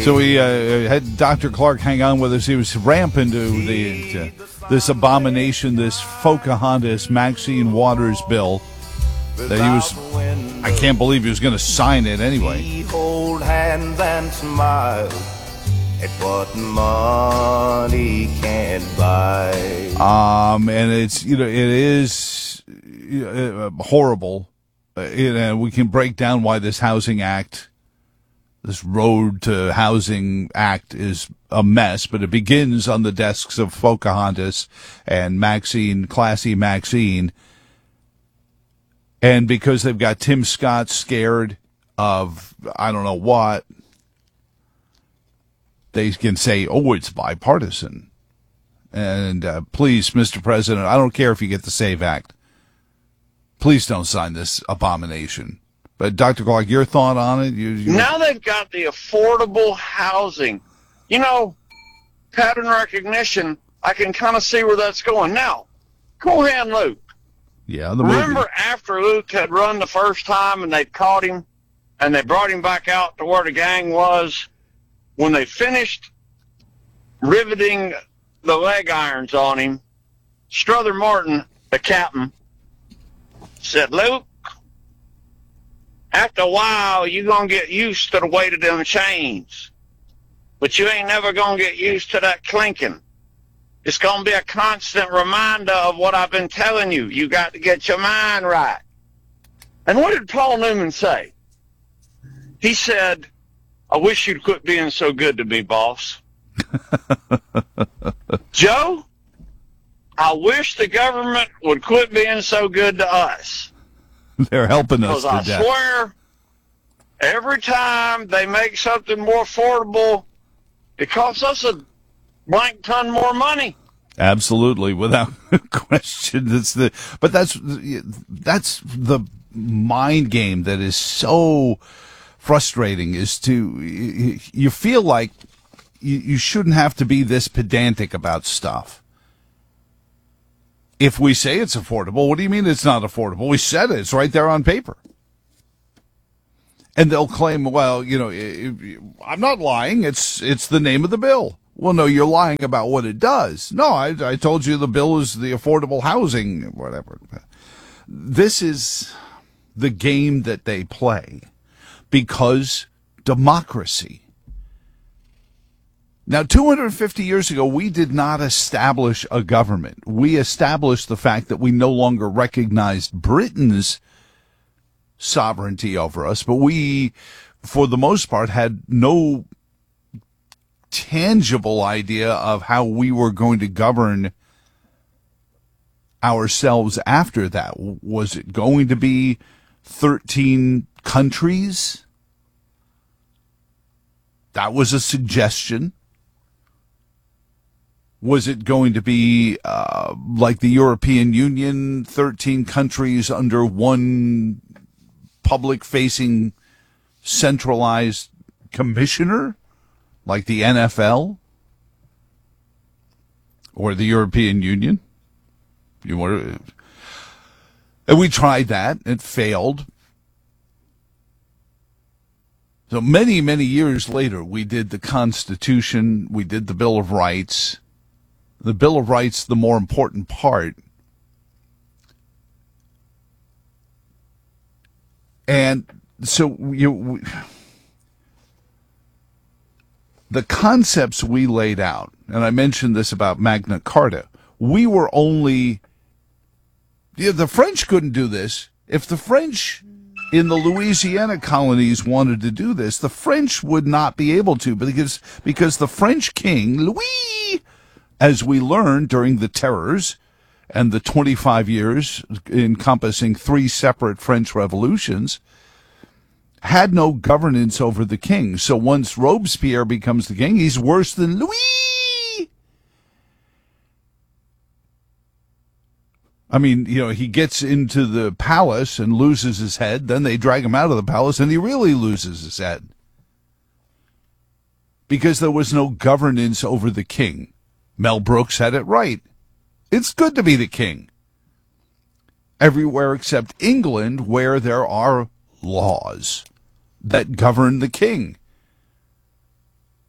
So we had Dr. Clark hang on with us. He was rampant to this abomination, this Pocahontas Maxine Waters bill that he was. I can't believe he was going to sign it anyway. Hold hands and smile at what money can't buy. And it's it is horrible. We can break down why this housing act. This Road to Housing Act is a mess, but it begins on the desks of Pocahontas and Maxine, classy Maxine. And because they've got Tim Scott scared of, I don't know what, they can say, oh, it's bipartisan. And please, Mr. President, I don't care if you get the SAVE Act. Please don't sign this abomination. But Dr. Clark, your thought on it? Now they've got the affordable housing. Pattern recognition, I can kind of see where that's going. Now, Cohan Luke. Yeah, the movie. Remember after Luke had run the first time and they caught him and they brought him back out to where the gang was, when they finished riveting the leg irons on him, Strother Martin, the captain, said, Luke, after a while, you're going to get used to the weight of them chains. But you ain't never going to get used to that clinking. It's going to be a constant reminder of what I've been telling you. You got to get your mind right. And what did Paul Newman say? He said, I wish you'd quit being so good to me, boss. Joe, I wish the government would quit being so good to us. They're helping us to death. Because I swear, every time they make something more affordable, it costs us a blank ton more money. Absolutely, without question. That's the mind game that is so frustrating. Is you feel like you shouldn't have to be this pedantic about stuff. If we say it's affordable, what do you mean it's not affordable? We said it. It's right there on paper. And they'll claim, well, I'm not lying. It's the name of the bill. Well, no, you're lying about what it does. No, I told you the bill is the affordable housing, whatever. This is the game that they play because democracy. Now, 250 years ago, we did not establish a government. We established the fact that we no longer recognized Britain's sovereignty over us, but we, for the most part, had no tangible idea of how we were going to govern ourselves after that. Was it going to be 13 countries? That was a suggestion. Was it going to be like the European Union, 13 countries under one public-facing centralized commissioner, like the NFL or the European Union? And we tried that. It failed. So many, many years later, we did the Constitution, we did the Bill of Rights. The Bill of Rights, the more important part. And so the concepts we laid out, and I mentioned this about Magna Carta, we were only, the French couldn't do this. If the French in the Louisiana colonies wanted to do this, the French would not be able to because the French king, Louis, as we learned during the terrors and the 25 years encompassing 3 separate French revolutions, had no governance over the king. So once Robespierre becomes the king, he's worse than Louis. I mean, he gets into the palace and loses his head. Then they drag him out of the palace and he really loses his head. Because there was no governance over the king. Mel Brooks had it right. It's good to be the king. Everywhere except England, where there are laws that govern the king.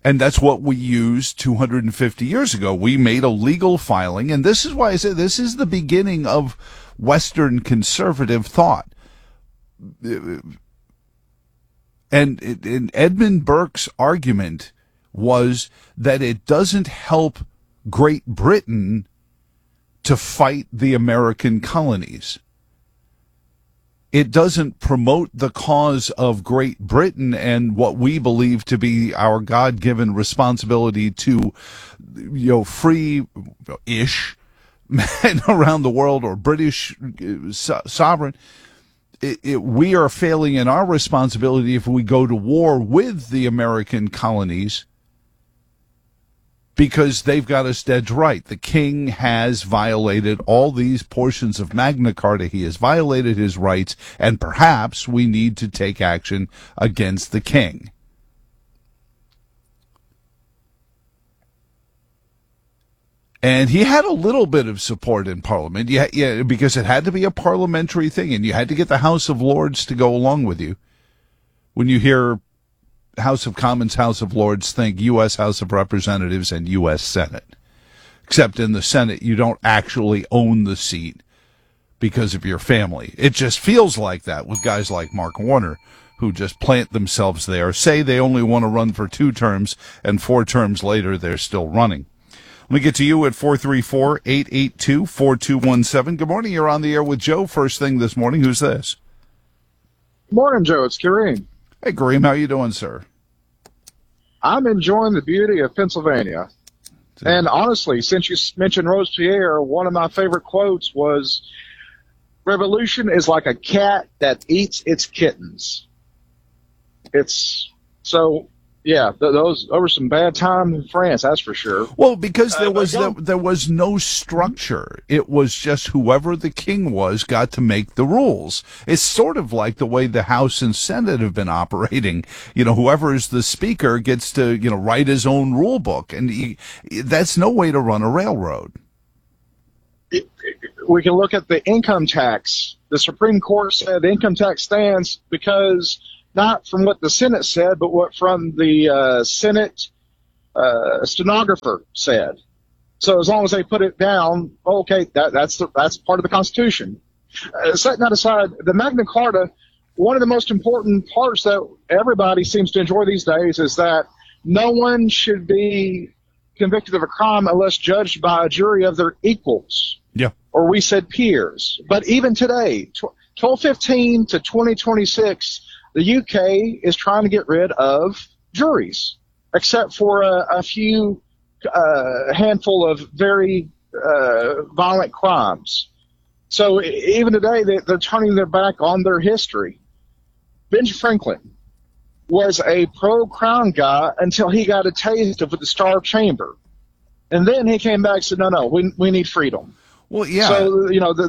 And that's what we used 250 years ago. We made a legal filing, and this is why I say this is the beginning of Western conservative thought. And Edmund Burke's argument was that it doesn't help Great Britain to fight the American colonies. It doesn't promote the cause of Great Britain and what we believe to be our God-given responsibility to, free-ish men around the world, or British sovereign. We are failing in our responsibility if we go to war with the American colonies, because they've got us dead right. The king has violated all these portions of Magna Carta. He has violated his rights, and perhaps we need to take action against the king. And he had a little bit of support in Parliament, because it had to be a parliamentary thing, and you had to get the House of Lords to go along with you. When you hear House of Commons, House of Lords, think U.S. House of Representatives and U.S. Senate. Except in the Senate, you don't actually own the seat because of your family. It just feels like that with guys like Mark Warner, who just plant themselves there, say they only want to run for 2 terms, and 4 terms later they're still running. Let me get to you at 434-882-4217. Good morning. You're on the air with Joe. First thing this morning. Who's this? Good morning, Joe. It's Kareem. Hey, Kareem. How you doing, sir? I'm enjoying the beauty of Pennsylvania. And honestly, since you mentioned Robespierre, one of my favorite quotes was, "Revolution is like a cat that eats its kittens." Yeah, those were some bad times in France, that's for sure. Well, because there was no structure. It was just whoever the king was got to make the rules. It's sort of like the way the House and Senate have been operating. Whoever is the speaker gets to, write his own rule book, and that's no way to run a railroad. We can look at the income tax. The Supreme Court said the income tax stands because not from what the Senate said, but what from the Senate stenographer said. So as long as they put it down, okay, that's part of the Constitution. Setting that aside, the Magna Carta, one of the most important parts that everybody seems to enjoy these days is that no one should be convicted of a crime unless judged by a jury of their equals. Yeah. Or we said peers. But even today, 1215 to 2026, the UK is trying to get rid of juries, except for a few handful of very violent crimes. So even today, they're turning their back on their history. Benjamin Franklin was a pro-crown guy until he got a taste of the Star Chamber. And then he came back and said, no, we need freedom. Well, yeah. So,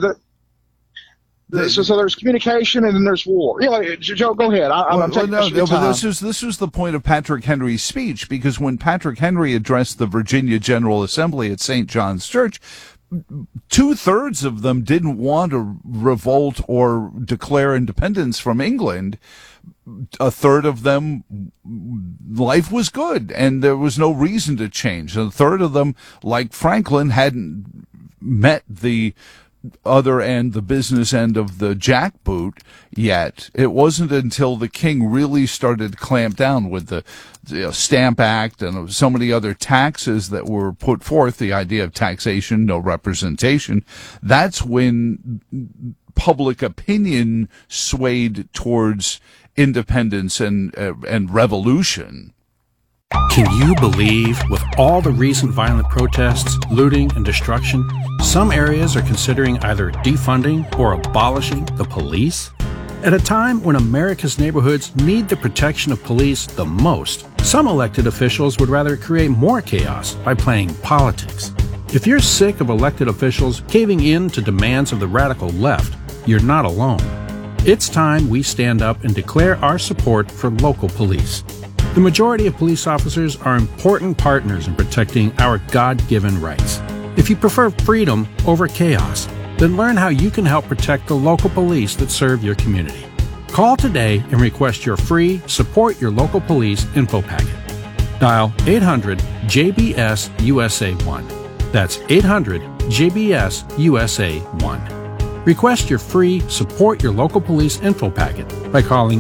so there's communication and then there's war. Joe, go ahead. I'm taking time. But this was the point of Patrick Henry's speech, because when Patrick Henry addressed the Virginia General Assembly at St. John's Church, 2/3 of them didn't want to revolt or declare independence from England. 1/3 of them, life was good and there was no reason to change. And 1/3 of them, like Franklin, hadn't met the other end, the business end of the jackboot yet. It wasn't until the king really started to clamp down with the Stamp Act and so many other taxes that were put forth, the idea of taxation, no representation. That's when public opinion swayed towards independence and revolution. Can you believe, with all the recent violent protests, looting, and destruction, some areas are considering either defunding or abolishing the police? At a time when America's neighborhoods need the protection of police the most, some elected officials would rather create more chaos by playing politics. If you're sick of elected officials caving in to demands of the radical left, you're not alone. It's time we stand up and declare our support for local police. The majority of police officers are important partners in protecting our God-given rights. If you prefer freedom over chaos, then learn how you can help protect the local police that serve your community. Call today and request your free Support Your Local Police info packet. Dial 800-JBS-USA1. That's 800-JBS-USA1. Request your free Support Your Local Police info packet by calling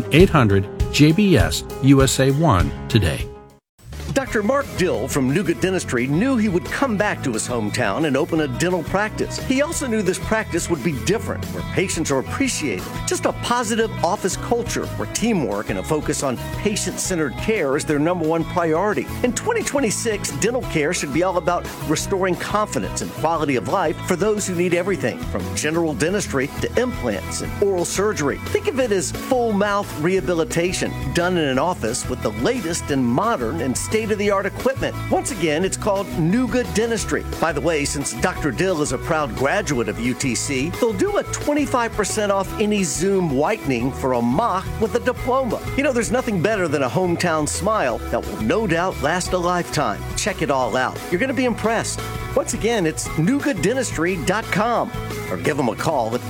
800-JBS-USA1 today. Dr. Mark Dill from Nougat Dentistry knew he would come back to his hometown and open a dental practice. He also knew this practice would be different, where patients are appreciated. Just a positive office culture where teamwork and a focus on patient-centered care is their number one priority. In 2026, dental care should be all about restoring confidence and quality of life for those who need everything from general dentistry to implants and oral surgery. Think of it as full mouth rehabilitation done in an office with the latest and modern and state-of-the-art equipment. Once again, it's called Nougat Dentistry. By the way, since Dr. Dill is a proud graduate of UTC, they'll do a 25% off any Zoom whitening for a mock with a diploma. You know, there's nothing better than a hometown smile that will no doubt last a lifetime. Check it all out. You're going to be impressed. Once again, it's nougatdentistry.com or give them a call at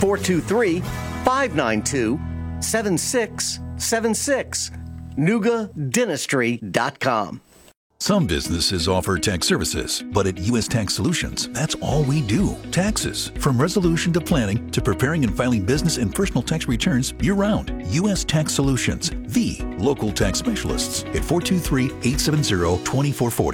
423-592-7676. nougatdentistry.com. Some businesses offer tax services, but at U.S. Tax Solutions, that's all we do. Taxes. From resolution to planning to preparing and filing business and personal tax returns year-round. U.S. Tax Solutions, the local tax specialists at 423-870-2440.